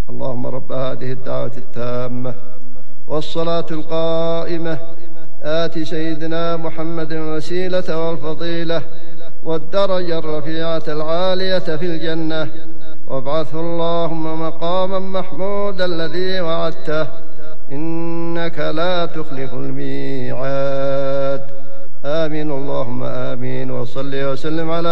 اللهم رب هذه الدعوة التامة والصلاة القائمة آت سيدنا محمد الوسيلة والفضيلة والدرجة الرفيعة العالية في الجنة، وابعثه اللهم مقاما محمودا الذي وعدته، إنك لا تخلف الميعاد. آمين اللهم آمين. وصل وسلم على